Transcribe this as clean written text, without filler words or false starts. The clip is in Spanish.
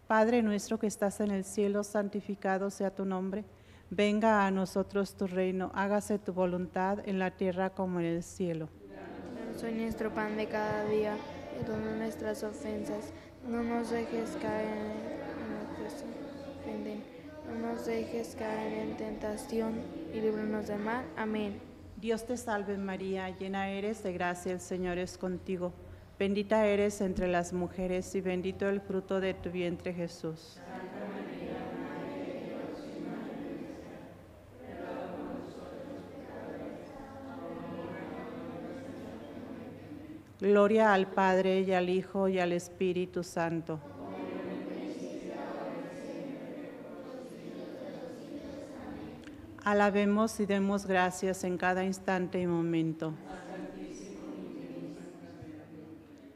Padre nuestro que estás en el cielo, santificado sea tu nombre. Venga a nosotros tu reino, hágase tu voluntad en la tierra como en el cielo. Danos hoy nuestro pan de cada día, perdona nuestras ofensas, no nos dejes caer no nos dejes caer en tentación y líbranos del mal. Amén. Dios te salve María, llena eres de gracia, el Señor es contigo. Bendita eres entre las mujeres y bendito el fruto de tu vientre Jesús. Gloria al Padre y al Hijo y al Espíritu Santo. Alabemos y demos gracias en cada instante y momento.